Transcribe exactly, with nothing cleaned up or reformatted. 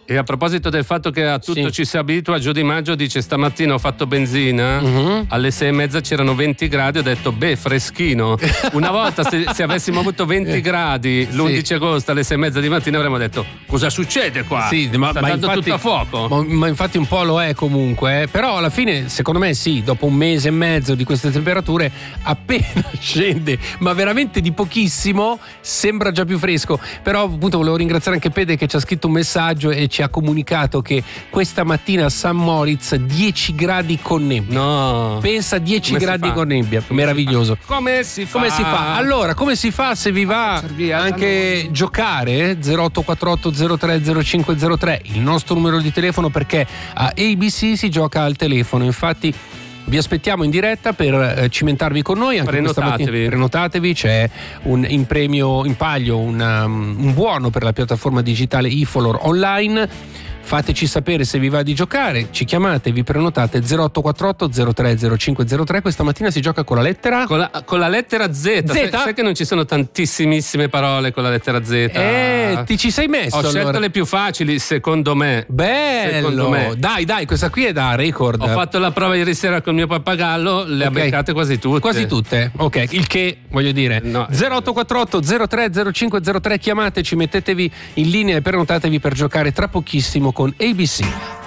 E a proposito del fatto che a tutto Sì. ci si abitua, Giù Di Maggio dice: stamattina ho fatto benzina, Mhm. alle sei e mezza c'erano venti gradi, ho detto beh, freschino. Una volta se, se avessimo avuto venti gradi l'undici agosto alle sei e mezza di mattina avremmo detto: cosa succede qua? Sì, ma, Sta ma dando infatti, tutto a fuoco. Ma, ma infatti un po' lo è comunque, eh. Però alla fine secondo me sì, dopo un mese e mezzo di queste temperature, appena scende, ma veramente di pochissimo, sembra già più fresco. Però appunto volevo ringraziare anche Pede che ci ha scritto un messaggio e ci ha comunicato che questa mattina a San Moritz dieci gradi con nebbia. No. Pensa, dieci Come si gradi fa? con nebbia, Come meraviglioso. Come si fa? Come si fa? Allora, come si fa se vi va via da anche giocare? zero otto quattro otto zero tre zero cinque zero tre, il nostro numero di telefono, perché a A B C si gioca al telefono. Infatti vi aspettiamo in diretta per eh, cimentarvi con noi anche questa mattina. Prenotatevi. Prenotatevi, c'è un in premio, in palio un, um, un buono per la piattaforma digitale eFolor online. Fateci sapere se vi va di giocare, ci chiamate, vi prenotate zero otto quattro otto zero tre zero cinque zero tre. Questa mattina si gioca con la lettera Con la, con la lettera Z. Z? Sai, sai che non ci sono tantissimissime parole con la lettera Z? Eh, ti ci sei messo Ho scelto allora. le più facili, secondo me. Bello, Secondo me. dai dai, questa qui è da record. Ho fatto la prova ieri sera con mio pappagallo, le ha Ok. beccate quasi tutte. Quasi tutte, ok, il che voglio dire No. zero otto quattro otto zero tre zero cinque zero tre, chiamateci, mettetevi in linea e prenotatevi per giocare tra pochissimo con A B C.